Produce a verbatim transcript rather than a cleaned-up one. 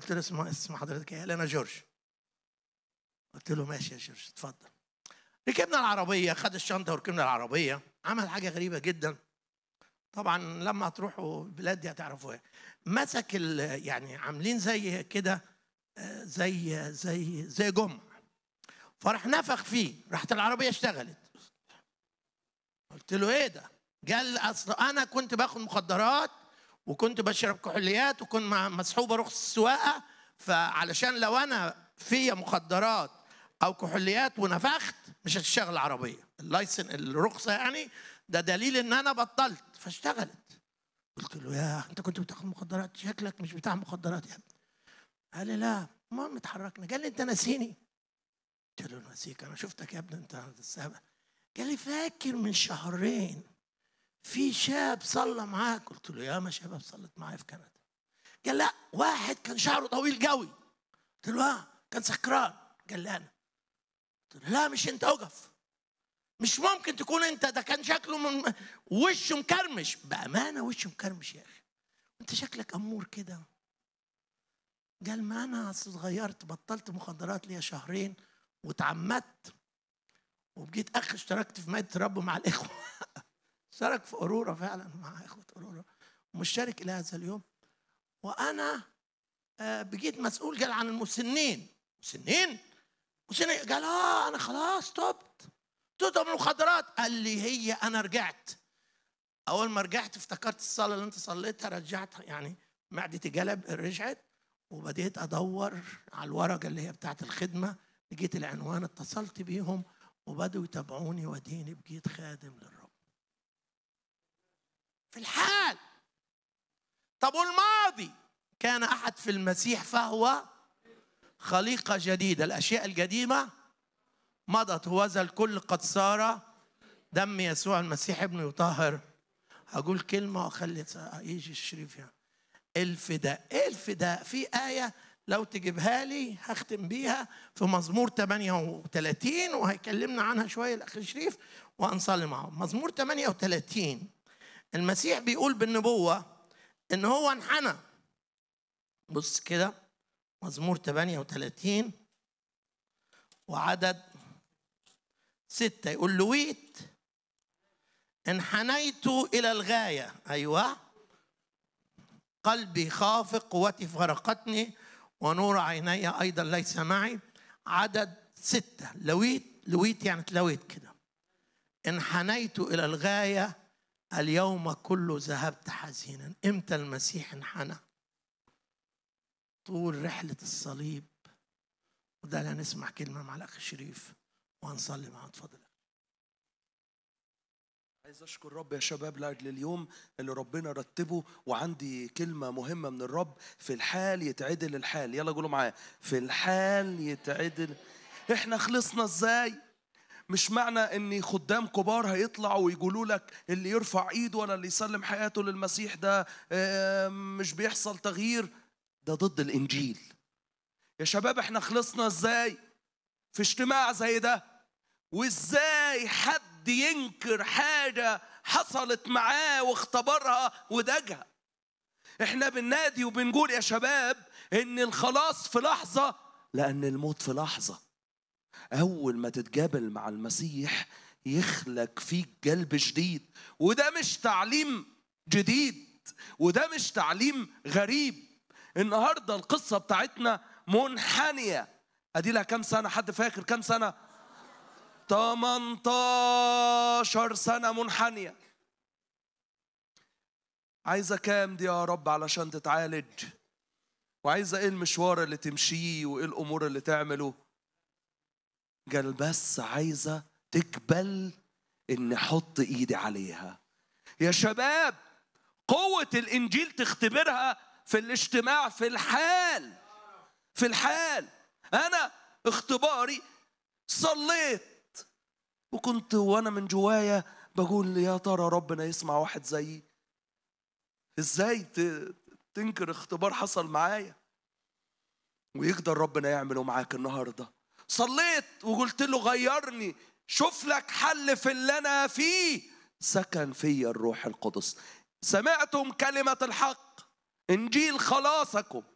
قلت له اسم اسم حضرتك ايه؟ قال انا جورج. قلت له ماشي يا جورج اتفضل. ركبنا العربيه، خد الشنطه وركبنا العربيه. عمل حاجه غريبه جدا، طبعا لما تروحوا البلاد دي هتعرفوها. مسك يعني عاملين زي كده زي زي زي جمع، فراح نفخ فيه، راحت العربيه اشتغلت. قلت له ايه ده؟ قال اصل انا كنت باخد مخدرات وكنت بشرب كحوليات وكنت مسحوبه رخص السواقه، فعلشان لو انا فيا مخدرات او كحوليات ونفخت مش هتشتغل العربيه، اللايسن الرخصه يعني ده دليل ان انا بطلت، فاشتغلت. قلت له يا انت كنت بتاخد مخدرات؟ شكلك مش بتاع مخدرات يا ابني. قال لي لا. المهم اتحركنا. قال لي انت ناسيني؟ قلت له ناسيك؟ انا شفتك يا ابني انت السابق. قال لي فاكر من شهرين في شاب صلى معاك؟ قلت له ياما شباب صلت معايا في كندا. قال لا، واحد كان شعره طويل قوي. قلت له اه كان سكران. قال لي انا. قلت له لا مش انت، اوقف، مش ممكن تكون انت، ده كان شكله من وشه مكرمش، بامانه وشه مكرمش يا اخي، انت شكلك امور كده. قال ما انا اتغيرت، بطلت مخدرات ليا شهرين واتعمدت وبقيت اخ، اشتركت في مائدة الرب مع الاخوه. اشترك في أرورا فعلا مع اخوه أرورا، ومشترك الى هذا اليوم. وانا بقيت مسؤول قال عن المسنين. مسنين مسنين قال اه انا خلاص تبت تبت من المخدرات. قال لي هي انا رجعت. اول ما رجعت افتكرت الصلاه اللي انت صليتها، رجعت يعني معدتي قلب رجعت، وبديت ادور على الورقه اللي هي بتاعت الخدمه، لقيت العنوان، اتصلت بيهم وبدوا يتابعوني، وديني بقيت خادم للرب في الحال. طب والماضي؟ كان احد في المسيح فهو خليقه جديده، الاشياء القديمه مضت وذا الكل قد صار دم يسوع المسيح ابنه يطهر. هقول كلمه واخلي يجي الشريف يعني. الفداء. ايه الفداء؟ في آية لو تجيبها لي هختم بيها في مزمور ثمانية وثلاثين، وهيكلمنا عنها شوية الأخ شريف وأنصلي معه. مزمور ثمانية وثلاثين المسيح بيقول بالنبوة إن هو انحنى. بص كده، مزمور ثمانية وثلاثين وعدد ستة يقول لويت انحنيت إلى الغاية. أيوة، قلبي خافق، قوتي فرقتني، ونور عيني أيضا ليس معي. عدد ستة لويت، لويت يعني تلويت كده. انحنيت إلى الغاية، اليوم كله ذهبت حزينا. إمتى المسيح انحنى؟ طول رحلة الصليب. وده لا نسمع كلمة مع الأخ شريف وهنصلي معه. اتفضل. عايز أشكر رب يا شباب لأجل اليوم اللي ربنا رتبه، وعندي كلمة مهمة من الرب. في الحال يتعدل الحال. يلا قولوا معايا، في الحال يتعدل. إحنا خلصنا إزاي؟ مش معنى إن خدام كبار هيطلعوا ويقولوا لك اللي يرفع إيده ولا اللي يسلم حياته للمسيح ده مش بيحصل تغيير، ده ضد الإنجيل. يا شباب إحنا خلصنا إزاي؟ في اجتماع زي ده. وإزاي حد ينكر حاجة حصلت معاه واختبرها ودجها؟ احنا بننادي وبنقول يا شباب ان الخلاص في لحظة، لأن الموت في لحظة. أول ما تتقابل مع المسيح يخلق فيك قلب جديد. وده مش تعليم جديد، وده مش تعليم غريب. النهاردة القصة بتاعتنا منحنية. أدي لها كم سنة؟ حد فاكر كم سنة؟ ثمانية عشر سنة منحنية. عايزة كام دي يا رب علشان تتعالج؟ وعايزة ايه المشوار اللي تمشيه وايه الامور اللي تعمله؟ قال بس عايزة تقبل ان احط ايدي عليها. يا شباب قوة الانجيل تختبرها في الاجتماع، في الحال. في الحال. انا اختباري صليت وكنت وانا من جوايا بقول يا ترى ربنا يسمع واحد زيي؟ ازاي تنكر اختبار حصل معايا ويقدر ربنا يعمله معاك النهارده؟ صليت وقلت له غيرني، شوف لك حل في اللي انا فيه. سكن في الروح القدس. سمعتم كلمة الحق، انجيل خلاصكم.